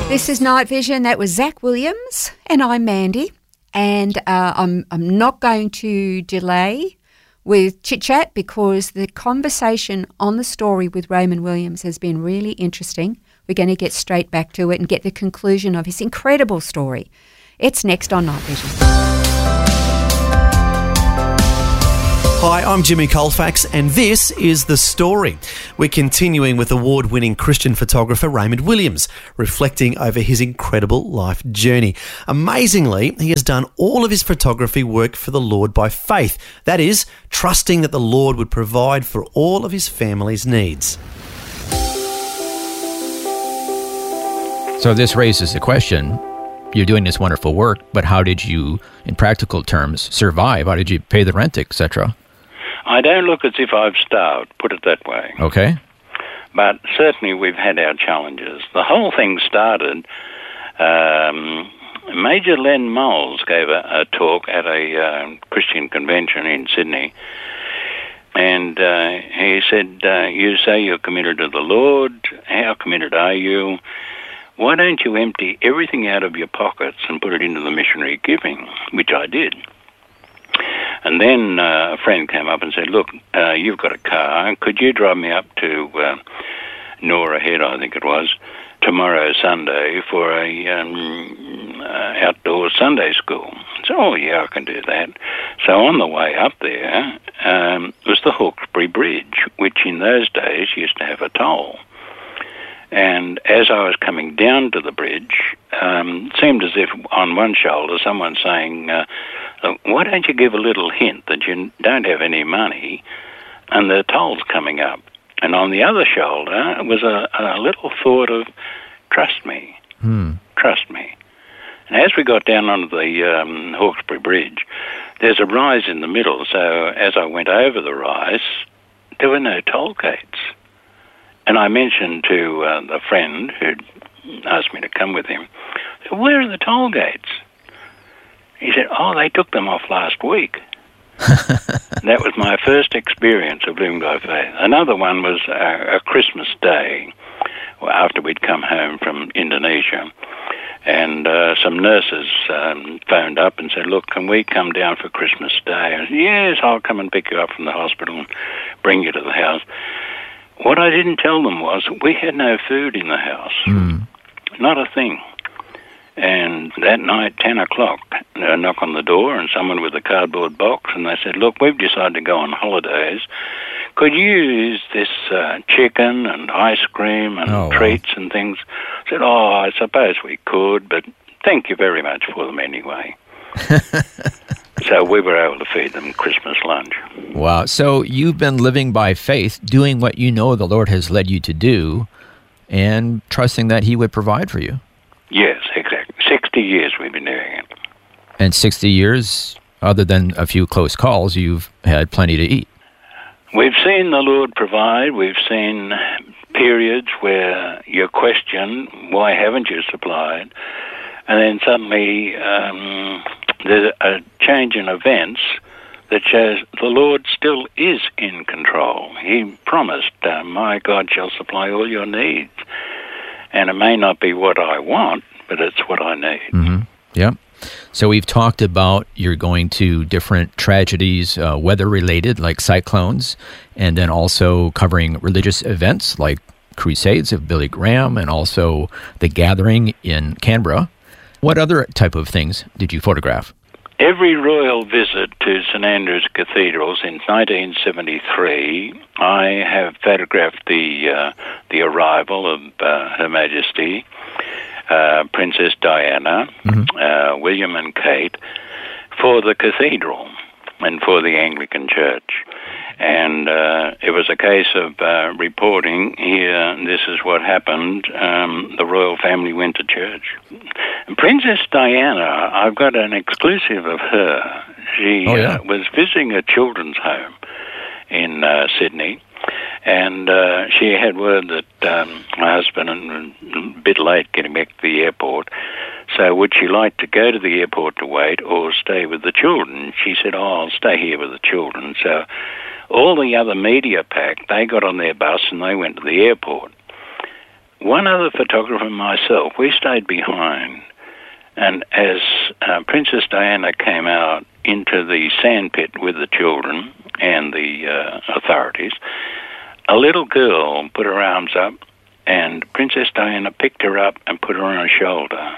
This is Night Vision. That was Zach Williams, and I'm Mandy. And I'm not going to delay with chit-chat because the conversation on the story with Raymond Williams has been really interesting. We're going to get straight back to it and get the conclusion of his incredible story. It's next on Night Vision. Hi, I'm Jimmy Colfax, and this is The Story. We're continuing with award-winning Christian photographer Raymond Williams, reflecting over his incredible life journey. Amazingly, he has done all of his photography work for the Lord by faith. That is, trusting that the Lord would provide for all of his family's needs. So this raises the question, you're doing this wonderful work, but how did you, in practical terms, survive? How did you pay the rent, etc.? I don't look as if I've starved, put it that way. Okay. But certainly we've had our challenges. The whole thing started, Major Len Moles gave a talk at a Christian convention in Sydney, and he said, you say you're committed to the Lord. How committed are you? Why don't you empty everything out of your pockets and put it into the missionary giving, which I did. And then a friend came up and said, look, you've got a car. Could you drive me up to Nora Head, I think it was, tomorrow Sunday for a outdoor Sunday school? So, oh, yeah, I can do that. So on the way up there was the Hawkesbury Bridge, which in those days used to have a toll. And as I was coming down to the bridge, it seemed as if on one shoulder someone saying, why don't you give a little hint that you don't have any money and the toll's coming up? And on the other shoulder was a little thought of, trust me, trust me. And as we got down onto the Hawkesbury Bridge, there's a rise in the middle. So as I went over the rise, there were no toll gates. And I mentioned to the friend who'd asked me to come with him, where are the toll gates? He said, oh, they took them off last week. That was my first experience of living by faith. Another one was a Christmas Day after we'd come home from Indonesia. And some nurses phoned up and said, look, can we come down for Christmas Day? I said, yes, I'll come and pick you up from the hospital and bring you to the house. What I didn't tell them was we had no food in the house. Not a thing. And that night, 10 o'clock, a knock on the door and someone with a cardboard box, and they said, look, we've decided to go on holidays. Could you use this chicken and ice cream and treats and things? I said, oh, I suppose we could, but thank you very much for them anyway. So we were able to feed them Christmas lunch. Wow. So you've been living by faith, doing what you know the Lord has led you to do, and trusting that He would provide for you. Yes, exactly. 60 years we've been doing it. And 60 years, other than a few close calls, you've had plenty to eat. We've seen the Lord provide. We've seen periods where you question, why haven't you supplied? And then suddenly there's a change in events that shows the Lord still is in control. He promised, my God shall supply all your needs. And it may not be what I want, but it's what I need. Mm-hmm. Yep. So we've talked about you're going to different tragedies, weather-related, like cyclones, and then also covering religious events like crusades of Billy Graham and also the gathering in Canberra. What other type of things did you photograph? Every royal visit to St Andrew's Cathedral since 1973, I have photographed the arrival of Her Majesty, Princess Diana, William and Kate, for the cathedral and for the Anglican Church. And it was a case of reporting here, this is what happened. The royal family went to church. And Princess Diana, I've got an exclusive of her. She was visiting a children's home in Sydney. And she had word that my husband was a bit late getting back to the airport. So would she like to go to the airport to wait or stay with the children? She said, oh, I'll stay here with the children. So all the other media pack, they got on their bus and they went to the airport. one other photographer and myself, we stayed behind. And as Princess Diana came out into the sandpit with the children and the authorities, a little girl put her arms up, and Princess Diana picked her up and put her on her shoulder.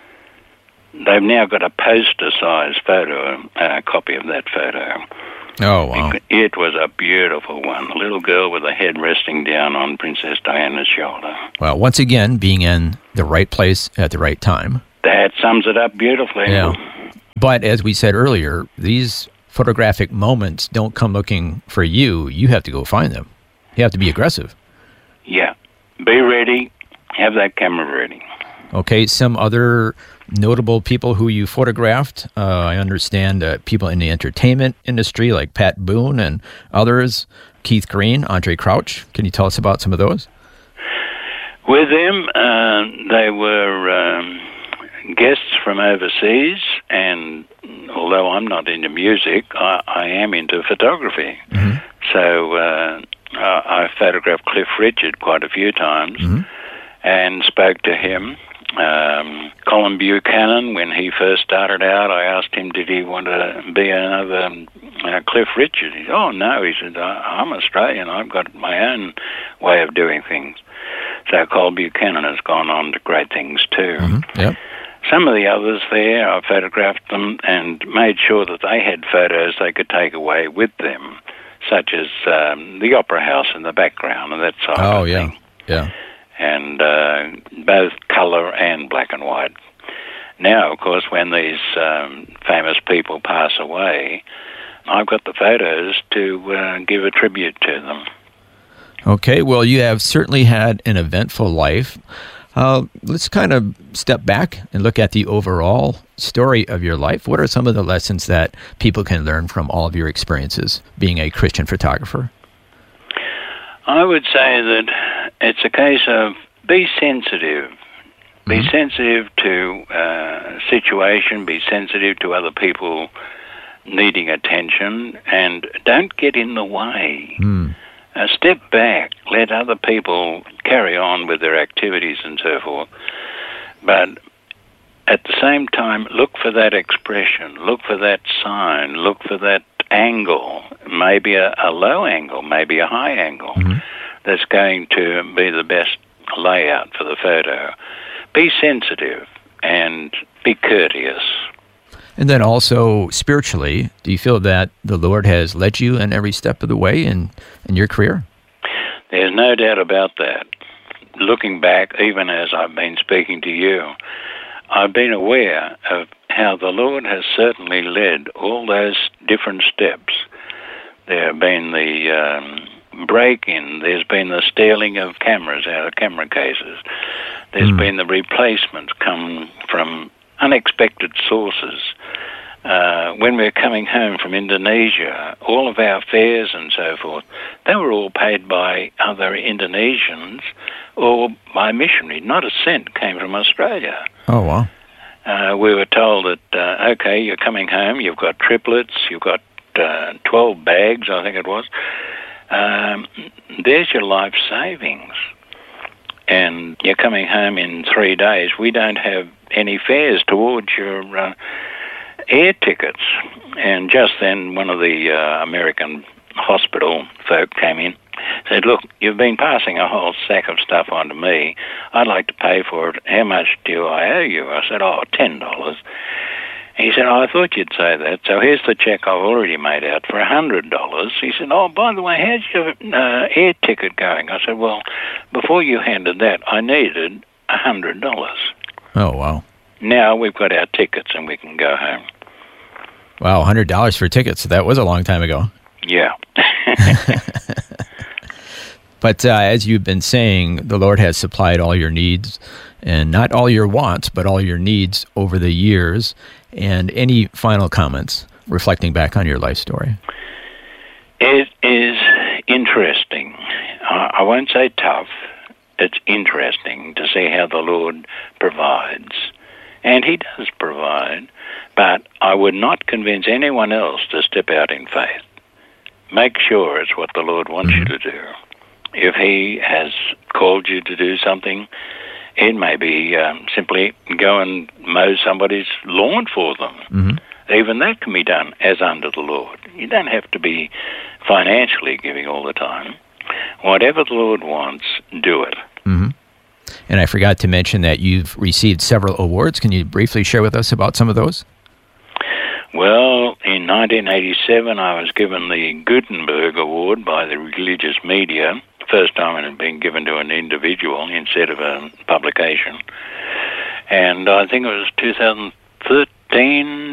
They've now got a poster-sized photo, copy of that photo. Oh, wow. It was a beautiful one. A little girl with her head resting down on Princess Diana's shoulder. Well, once again, being in the right place at the right time. That sums it up beautifully. Yeah. But as we said earlier, these photographic moments don't come looking for you. You have to go find them. You have to be aggressive. Yeah. Be ready. Have that camera ready. Okay, some other notable people who you photographed. I understand people in the entertainment industry like Pat Boone and others, Keith Green, Andre Crouch. Can you tell us about some of those? With them, they were guests from overseas, and although I'm not into music, I am into photography. Mm-hmm. So I photographed Cliff Richard quite a few times and spoke to him. Colin Buchanan, when he first started out, I asked him, did he want to be another Cliff Richard? He said, oh, no. He said, I'm Australian. I've got my own way of doing things. So Colin Buchanan has gone on to great things too. Mm-hmm. Yep. Some of the others there, I photographed them and made sure that they had photos they could take away with them, such as the Opera House in the background and that sort of thing. Yeah. And both colour and black and white. Now, of course, when these famous people pass away, I've got the photos to give a tribute to them. Okay, well, you have certainly had an eventful life. Let's kind of step back and look at the overall story of your life. What are some of the lessons that people can learn from all of your experiences being a Christian photographer? I would say that it's a case of be sensitive. Be sensitive to situation, be sensitive to other people needing attention, and don't get in the way. Step back, let other people carry on with their activities and so forth. But at the same time, look for that expression, look for that sign, look for that angle, maybe a low angle, maybe a high angle, that's going to be the best layout for the photo. Be sensitive and be courteous. And then also spiritually, do you feel that the Lord has led you in every step of the way in your career? There's no doubt about that. Looking back, even as I've been speaking to you, I've been aware of how the Lord has certainly led all those different steps. There have been the break-in, there's been the stealing of cameras out of camera cases, there's been the replacements come from unexpected sources. When we were coming home from Indonesia, all of our fares and so forth, they were all paid by other Indonesians or by missionaries. Not a cent came from Australia. Oh, wow. We were told that, okay, you're coming home, you've got triplets, you've got 12 bags, I think it was. There's your life savings. And you're coming home in 3 days. We don't have any fares towards your air tickets. And just then one of the American hospital folk came in, said, look, you've been passing a whole sack of stuff on to me. I'd like to pay for it. How much do I owe you? I said, $10. He said, I thought you'd say that. So here's the check I've already made out for $100. He said, by the way, how's your air ticket going? I said, well, before you handed that, I needed $100. Oh, wow. Now we've got our tickets and we can go home. Wow, $100 for tickets. That was a long time ago. Yeah. But as you've been saying, the Lord has supplied all your needs, and not all your wants, but all your needs over the years. And any final comments reflecting back on your life story? It is interesting. I won't say tough. It's interesting to see how the Lord provides. And He does provide. But I would not convince anyone else to step out in faith. Make sure it's what the Lord wants you to do. If he has called you to do something, it may be simply go and mow somebody's lawn for them. Mm-hmm. Even that can be done as under the Lord. You don't have to be financially giving all the time. Whatever the Lord wants, do it. Mm-hmm. And I forgot to mention that you've received several awards. Can you briefly share with us about some of those? Well, in 1987, I was given the Gutenberg Award by the religious media. First time it had been given to an individual instead of a publication. And I think it was 2013